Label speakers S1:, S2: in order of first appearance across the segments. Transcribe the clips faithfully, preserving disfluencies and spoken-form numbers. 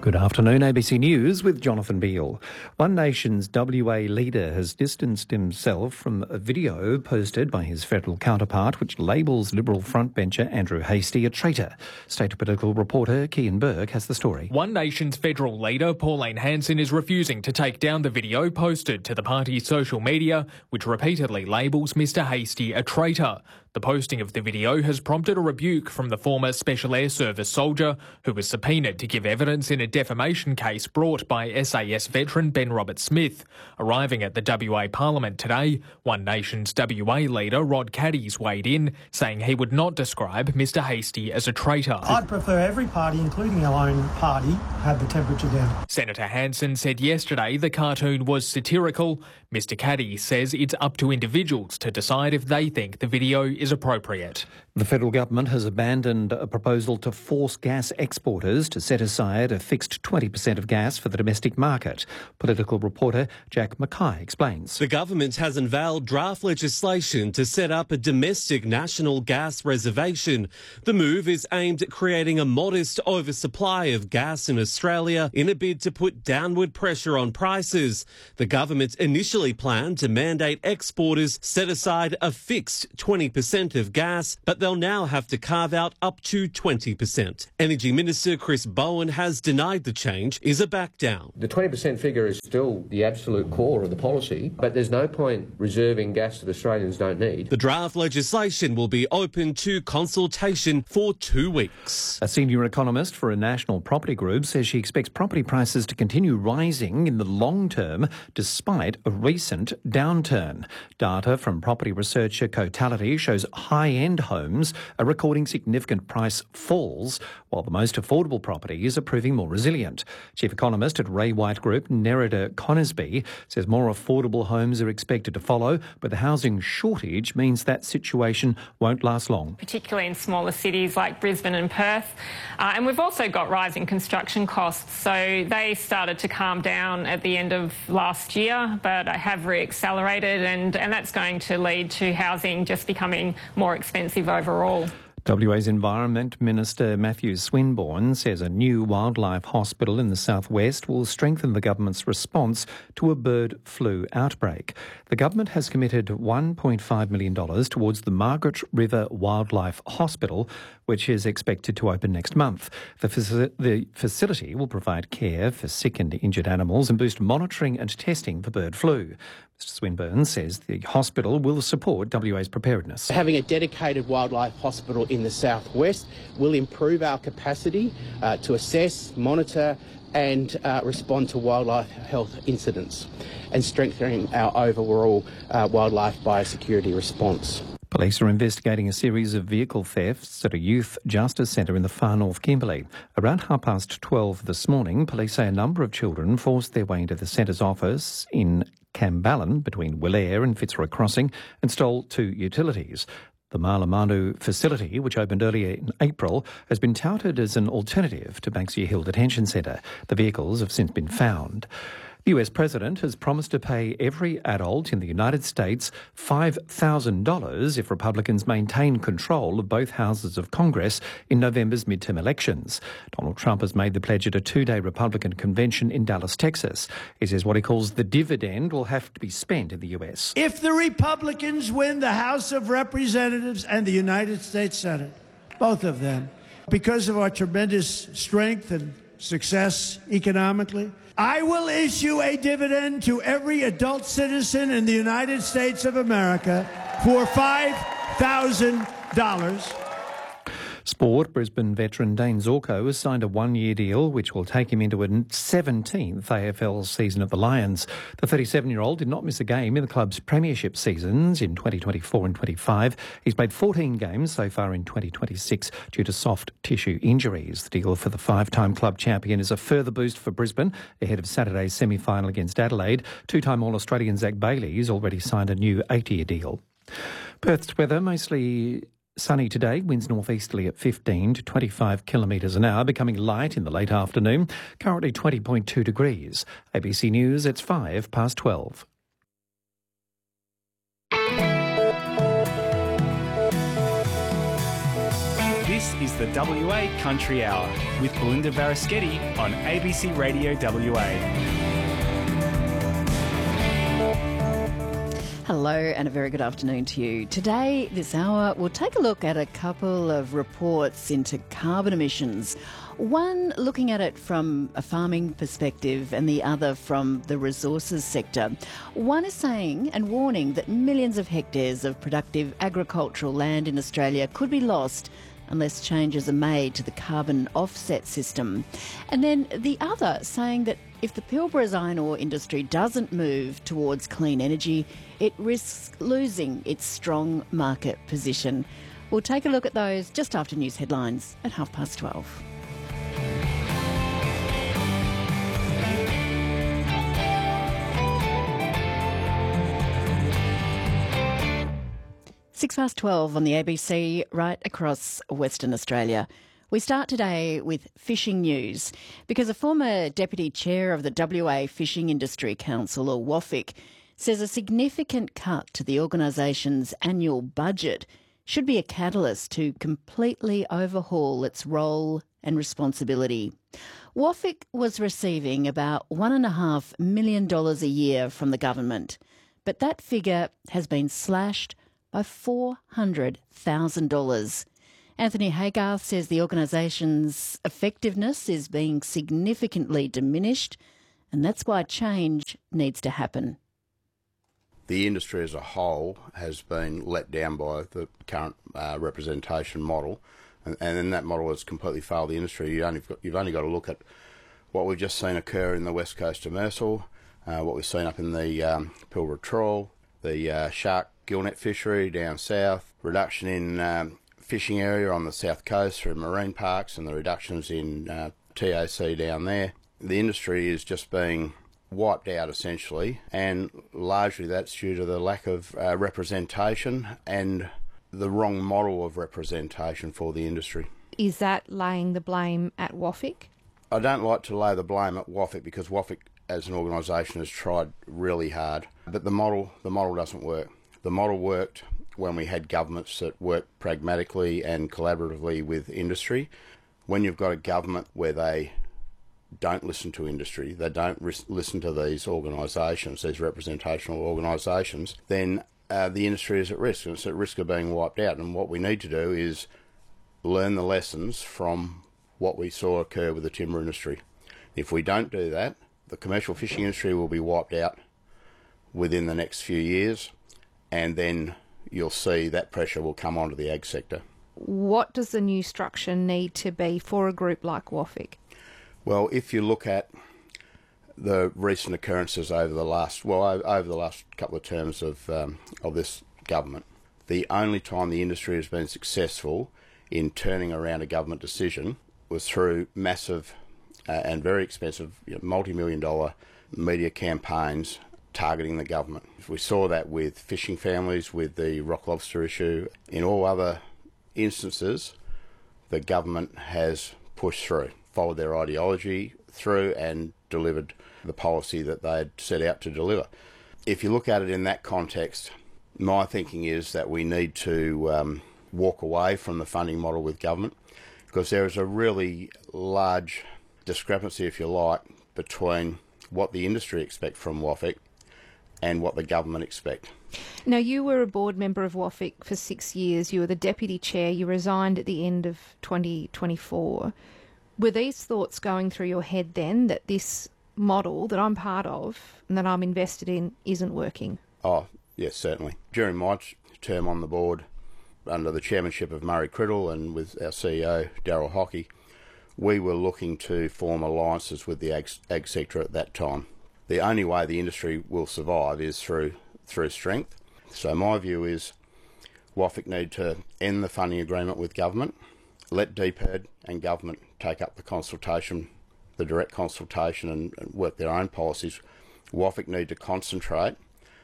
S1: Good afternoon, A B C News with Jonathan Beale. One Nation's W A leader has distanced himself from a video posted by his federal counterpart which labels Liberal frontbencher Andrew Hastie a traitor. State political reporter Kian Burke has the story.
S2: One Nation's federal leader Pauline Hanson is refusing to take down the video posted to the party's social media which repeatedly labels Mr Hastie a traitor. The posting of the video has prompted a rebuke from the former Special Air Service soldier who was subpoenaed to give evidence in a defamation case brought by S A S veteran Ben Roberts-Smith. Arriving at the W A Parliament today, One Nation's W A leader Rod Caddies weighed in, saying he would not describe Mr Hastie as a traitor.
S3: I'd prefer every party, including our own party, have the temperature down.
S2: Senator Hanson said yesterday the cartoon was satirical. Mr Caddies says it's up to individuals to decide if they think the video is appropriate.
S1: The federal government has abandoned a proposal to force gas exporters to set aside a fixed twenty percent of gas for the domestic market. Political reporter Jack Mackay explains.
S4: The government has unveiled draft legislation to set up a domestic national gas reservation. The move is aimed at creating a modest oversupply of gas in Australia in a bid to put downward pressure on prices. The government initially planned to mandate exporters set aside a fixed twenty percent of gas, but they'll now have to carve out up to twenty percent. Energy Minister Chris Bowen has denied the change is a back down.
S5: The twenty percent figure is still the absolute core of the policy, but there's no point reserving gas that Australians don't need.
S4: The draft legislation will be open to consultation for two weeks.
S1: A senior economist for a national property group says she expects property prices to continue rising in the long term despite a recent downturn. Data from property researcher Cotality shows high-end homes are recording significant price falls, while the most affordable properties are proving more resilient. Chief economist at Ray White Group, Nerida Conisbee, says more affordable homes are expected to follow, but the housing shortage means that situation won't last long.
S6: Particularly in smaller cities like Brisbane and Perth. Uh, and we've also got rising construction costs, so they started to calm down at the end of last year, but have re-accelerated, and, and that's going to lead to housing just becoming more expensive overall.
S1: W A's Environment Minister Matthew Swinburne says a new wildlife hospital in the southwest will strengthen the government's response to a bird flu outbreak. The government has committed one point five million dollars towards the Margaret River Wildlife Hospital, which is expected to open next month. The, faci- the facility will provide care for sick and injured animals and boost monitoring and testing for bird flu. Mister Swinburne says the hospital will support W A's preparedness.
S7: Having a dedicated wildlife hospital in the southwest will improve our capacity uh, to assess, monitor and uh, respond to wildlife health incidents and strengthening our overall uh, wildlife biosecurity response.
S1: Police are investigating a series of vehicle thefts at a youth justice centre in the far north Kimberley. Around half past twelve this morning, police say a number of children forced their way into the centre's office in Camballen between Willair and Fitzroy Crossing and stole two utilities. The Malamanu facility, which opened earlier in April, has been touted as an alternative to Banksia Hill Detention Centre. The vehicles have since been found. The U S President has promised to pay every adult in the United States five thousand dollars if Republicans maintain control of both houses of Congress in November's midterm elections. Donald Trump has made the pledge at a two-day Republican convention in Dallas, Texas. He says what he calls the dividend will have to be spent in the U S.
S3: If the Republicans win the House of Representatives and the United States Senate, both of them, because of our tremendous strength and success economically, I will issue a dividend to every adult citizen in the United States of America for five thousand dollars.
S1: Sport, Brisbane veteran Dane Zorko has signed a one-year deal which will take him into a seventeenth A F L season at the Lions. The thirty-seven-year-old did not miss a game in the club's premiership seasons in twenty twenty-four and twenty-five. He's played fourteen games so far in twenty twenty-six due to soft tissue injuries. The deal for the five-time club champion is a further boost for Brisbane ahead of Saturday's semi-final against Adelaide. Two-time All-Australian Zach Bailey has already signed a new eight-year deal. Perth's weather mostly sunny today, winds northeasterly at fifteen to twenty-five kilometres an hour, becoming light in the late afternoon. Currently twenty point two degrees. A B C News, it's five past twelve.
S8: This is the W A Country Hour with Belinda Varaschetti on A B C Radio W A.
S9: Hello and a very good afternoon to you. Today, this hour, we'll take a look at a couple of reports into carbon emissions. One looking at it from a farming perspective and the other from the resources sector. One is saying and warning that millions of hectares of productive agricultural land in Australia could be lost unless changes are made to the carbon offset system. And then the other saying that if the Pilbara's iron ore industry doesn't move towards clean energy, it risks losing its strong market position. We'll take a look at those just after news headlines at half past twelve. Six past twelve on the A B C, right across Western Australia. We start today with fishing news because a former deputy chair of the W A Fishing Industry Council, or W A F I C, says a significant cut to the organisation's annual budget should be a catalyst to completely overhaul its role and responsibility. W A F I C was receiving about one and a half million dollars a year from the government, but that figure has been slashed by four hundred thousand dollars. Anthony Haygarth says the organisation's effectiveness is being significantly diminished, and that's why change needs to happen.
S10: The industry as a whole has been let down by the current uh, representation model, and, and then that model has completely failed the industry. You only got, you've only got to look at what we've just seen occur in the west coast demersal, uh, what we've seen up in the um, Pilbara trawl, the uh, shark gillnet fishery down south, reduction in um, fishing area on the south coast through marine parks, and the reductions in uh, T A C down there. The industry is just being wiped out essentially, and largely that's due to the lack of uh, representation and the wrong model of representation for the industry.
S11: Is that laying the blame at W A F I C?
S10: I don't like to lay the blame at W A F I C because W A F I C as an organisation has tried really hard, but the model the model doesn't work. The model worked when we had governments that worked pragmatically and collaboratively with industry. When you've got a government where they don't listen to industry, they don't ris- listen to these organisations, these representational organisations, then uh, the industry is at risk, and it's at risk of being wiped out. And what we need to do is learn the lessons from what we saw occur with the timber industry. If we don't do that, the commercial fishing industry will be wiped out within the next few years, and then you'll see that pressure will come onto the ag sector.
S11: What does the new structure need to be for a group like W A F I C?
S10: Well, if you look at the recent occurrences over the last, well, over the last couple of terms of um, of this government, the only time the industry has been successful in turning around a government decision was through massive uh, and very expensive, you know, multi-million dollar media campaigns targeting the government. We saw that with fishing families, with the rock lobster issue. In all other instances, the government has pushed through, followed their ideology through and delivered the policy that they had set out to deliver. If you look at it in that context, my thinking is that we need to um, walk away from the funding model with government, because there is a really large discrepancy, if you like, between what the industry expect from W A F I C and what the government expect.
S11: Now, you were a board member of W A F I C for six years. You were the deputy chair. You resigned at the end of twenty twenty-four. Were these thoughts going through your head then, that this model that I'm part of and that I'm invested in isn't working?
S10: Oh, yes, certainly. During my term on the board, under the chairmanship of Murray Criddle and with our C E O, Daryl Hockey, we were looking to form alliances with the ag, ag sector at that time. The only way the industry will survive is through through strength. So my view is W A F I C need to end the funding agreement with government, let D P E D and government take up the consultation, the direct consultation, and, and work their own policies. W A F I C need to concentrate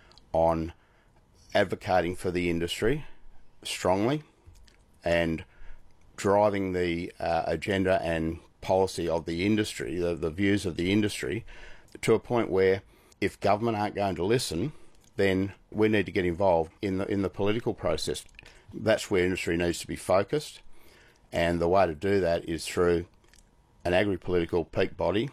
S10: on advocating for the industry strongly and driving the uh, agenda and policy of the industry, the, the views of the industry, to a point where if government aren't going to listen, then we need to get involved in the in the political process. That's where industry needs to be focused, And the way to do that is through an agri-political peak body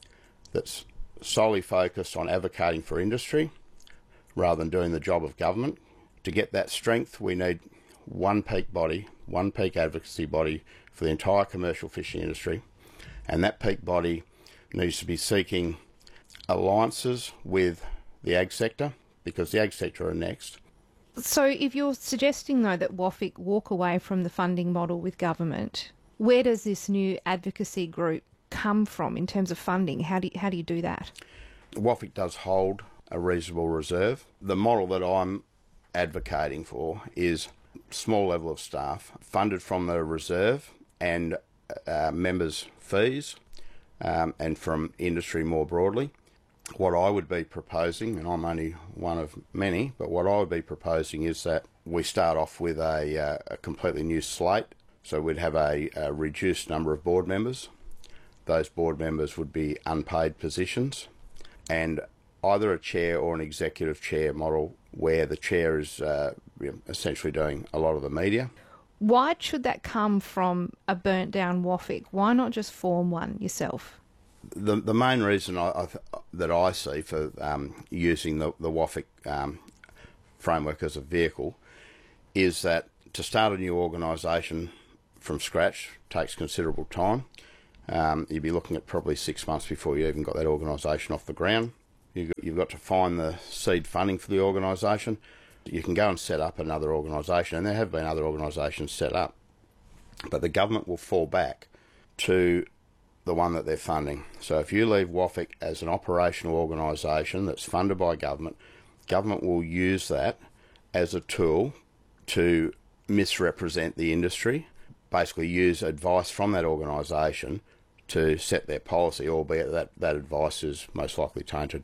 S10: that's solely focused on advocating for industry rather than doing the job of government. To get that strength, we need one peak body, one peak advocacy body for the entire commercial fishing industry, and that peak body needs to be seeking alliances with the ag sector, because the ag sector are next.
S11: So if you're suggesting, though, that WAFIC walk away from the funding model with government, where does this new advocacy group come from in terms of funding? How do you, how do you do that?
S10: WAFIC does hold a reasonable reserve. The model that I'm advocating for is small level of staff funded from the reserve and uh, members' fees um, and from industry more broadly. What I would be proposing, and I'm only one of many, but what I would be proposing is that we start off with a, uh, a completely new slate. So we'd have a, a reduced number of board members. Those board members would be unpaid positions, and either a chair or an executive chair model where the chair is uh, essentially doing a lot of the media.
S11: Why should that come from a burnt down WAFIC? Why not just form one yourself?
S10: The the main reason I, I, that I see for um, using the, the WAFIC um, framework as a vehicle is that to start a new organisation from scratch takes considerable time. Um, you'd be looking at probably six months before you even got that organisation off the ground. You've got, you've got to find the seed funding for the organisation. You can go and set up another organisation, and there have been other organisations set up, but the government will fall back to the one that they're funding. So if you leave WAFIC as an operational organisation that's funded by government, government will use that as a tool to misrepresent the industry, basically use advice from that organisation to set their policy, albeit that, that advice is most likely tainted.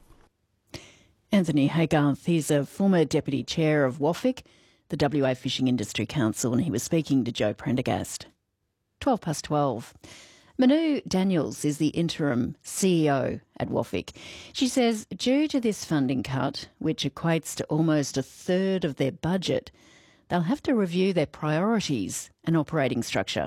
S9: Anthony Haygarth, he's a former Deputy Chair of WAFIC, the W A Fishing Industry Council, and he was speaking to Joe Prendergast. twelve past twelve. Manu Daniels is the interim C E O at WAFIC. She says due to this funding cut, which equates to almost a third of their budget, they'll have to review their priorities and operating structure.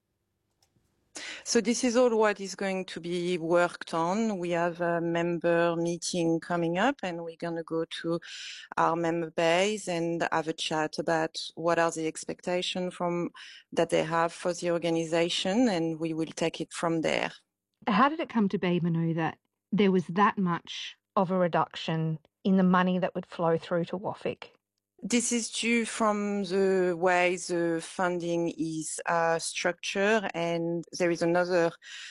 S12: So this is all what is going to be worked on. We have a member meeting coming up, and we're going to go to our member base and have a chat about what are the expectations from that they have for the organisation, and we will take it from there.
S11: How did it come to be, Manu, that there was that much of a reduction in the money that would flow through to WAFIC?
S12: This is due from the way the funding is uh, structured, and there is another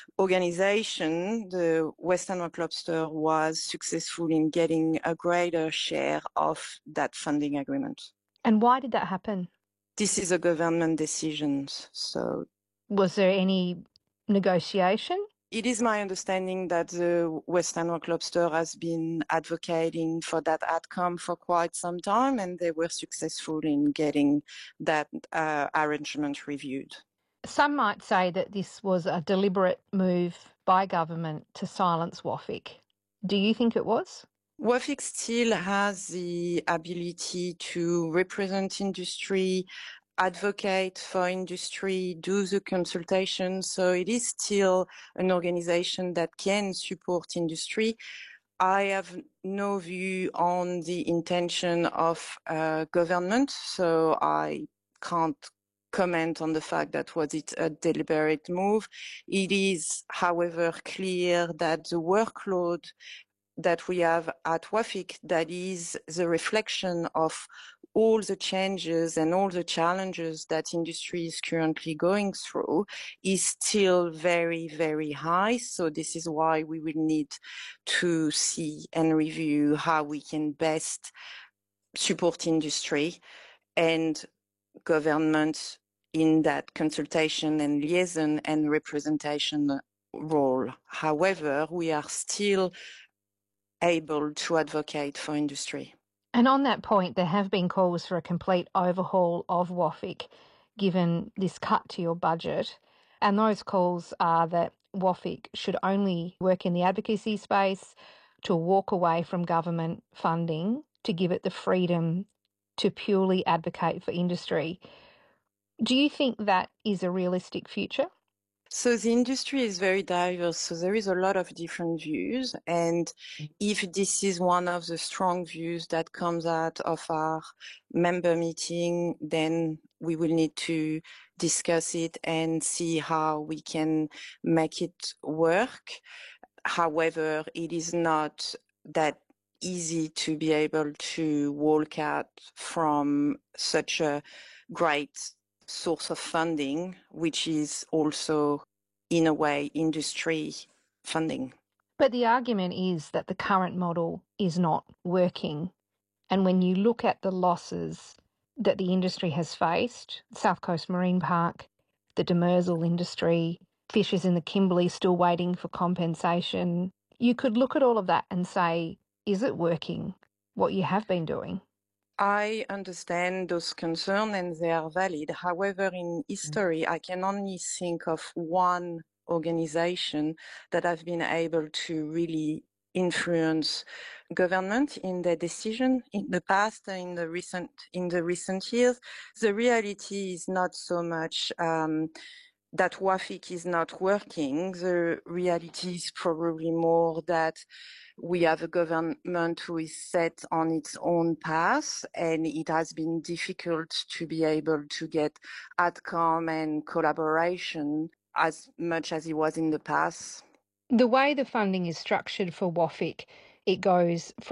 S12: organisation, the Western Rock Lobster, was successful in getting a greater share of that funding agreement.
S11: And why did that happen?
S12: This is a government decision. So,
S11: was there any negotiation?
S12: It is my understanding that the Western Rock Lobster has been advocating for that outcome for quite some time, and they were successful in getting that uh, arrangement reviewed.
S11: Some might say that this was a deliberate move by government to silence WAFIC. Do you think it was?
S12: WAFIC still has the ability to represent industry, advocate for industry, do the consultation. So it is still an organization that can support industry. I have no view on the intention of uh, government, so I can't comment on the fact that was it a deliberate move. It is, however, clear that the workload that we have at WAFIC, that is the reflection of all the changes and all the challenges that industry is currently going through, is still very, very high. So this is why we will need to see and review how we can best support industry and government in that consultation and liaison and representation role. However, we are still able to advocate for industry.
S11: And on that point, there have been calls for a complete overhaul of WAFIC, given this cut to your budget. And those calls are that WAFIC should only work in the advocacy space, to walk away from government funding, to give it the freedom to purely advocate for industry. Do you think that is a realistic future?
S12: So the industry is very diverse, so there is a lot of different views, and if this is one of the strong views that comes out of our member meeting, then we will need to discuss it and see how we can make it work. However, it is not that easy to be able to walk out from such a great source of funding, which is also, in a way, industry funding.
S11: But the argument is that the current model is not working. And when you look at the losses that the industry has faced, South Coast Marine Park, the demersal industry, fishers in the Kimberley still waiting for compensation, you could look at all of that and say, is it working, what you have been doing?
S12: I understand those concerns and they are valid. However, in history, I can only think of one organization that have been able to really influence government in their decision in the past and in the recent in the recent years. The reality is not so much um, that WAFIC is not working. The reality is probably more that we have a government who is set on its own path, and it has been difficult to be able to get outcome and collaboration as much as it was in the past.
S11: The way the funding is structured for WAFIC, it goes from